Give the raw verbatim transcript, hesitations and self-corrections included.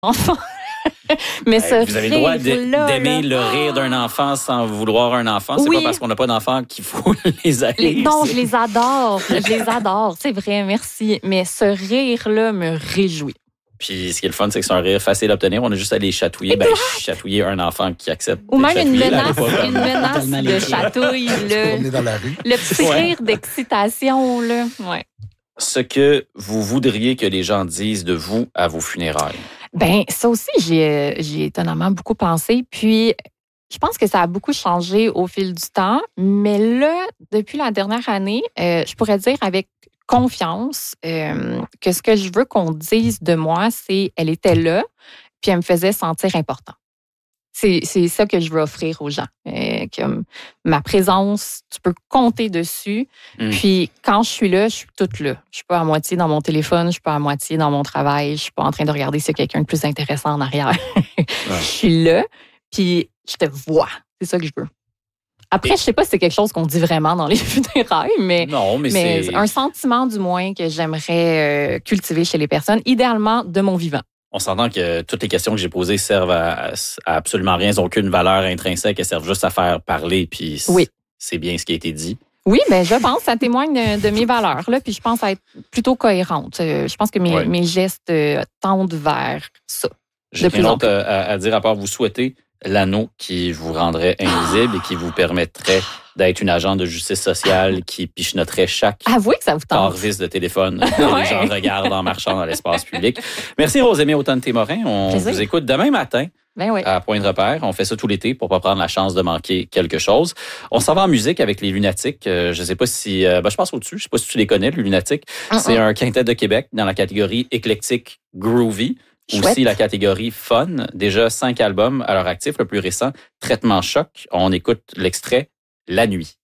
enfant. Mais hey, ce vous avez le droit rire-là, d'aimer là, le rire d'un enfant sans vouloir un enfant. C'est oui. pas parce qu'on n'a pas d'enfant qu'il faut les haïr. Les, non, je les adore. Je les adore. C'est vrai, merci. Mais ce rire-là me réjouit. Puis ce qui est le fun, c'est que c'est un rire facile à obtenir. On a juste à les chatouiller. Ben, chatouiller un enfant qui accepte. Ou même une là, menace, une menace de chatouille. Le, dans la rue. le petit ouais. rire d'excitation. Là. Ouais. Ce que vous voudriez que les gens disent de vous à vos funérailles. Ben ça aussi, j'ai, j'ai étonnamment beaucoup pensé. Puis, je pense que ça a beaucoup changé au fil du temps. Mais là, depuis la dernière année, euh, je pourrais dire avec confiance euh, que ce que je veux qu'on dise de moi, c'est elle était là, puis elle me faisait sentir important. C'est, c'est ça que je veux offrir aux gens. Euh, que ma présence, tu peux compter dessus. Mm. Puis quand je suis là, je suis toute là. Je suis pas à moitié dans mon téléphone, je suis pas à moitié dans mon travail, je suis pas en train de regarder s'il y a quelqu'un de plus intéressant en arrière. Ouais. Je suis là, puis je te vois. C'est ça que je veux. Après, je sais pas si c'est quelque chose qu'on dit vraiment dans les funérailles, mais, non, mais, mais c'est un sentiment du moins que j'aimerais euh, cultiver chez les personnes, idéalement de mon vivant. On s'entend que toutes les questions que j'ai posées servent à, à absolument rien, elles n'ont aucune valeur intrinsèque, elles servent juste à faire parler, puis oui. c'est bien ce qui a été dit. Oui, bien, je pense que ça témoigne de, de mes valeurs, là, puis je pense être plutôt cohérente. Je pense que mes, oui. mes gestes tendent vers ça. J'ai rien d'autre à, à dire à part vous souhaiter l'anneau qui vous rendrait invisible et qui vous permettrait d'être une agent de justice sociale qui pichenoterait chaque Avouez que ça vous tente. pare-vis de téléphone que ouais. les gens regardent en marchant dans l'espace public. Merci Rosémie Automne-Témorin. On Plaisir. Vous écoute demain matin ben oui. à Point de repère. On fait ça tout l'été pour pas prendre la chance de manquer quelque chose. On s'en va en musique avec les Lunatiques. Euh, je sais pas si... Euh, ben, je passe au-dessus. Je sais pas si tu les connais, les Lunatiques. Uh-uh. C'est un quintet de Québec dans la catégorie éclectique groovy. Chouette. Aussi la catégorie fun. Déjà cinq albums à leur actif. Le plus récent, Traitement choc. On écoute l'extrait La nuit.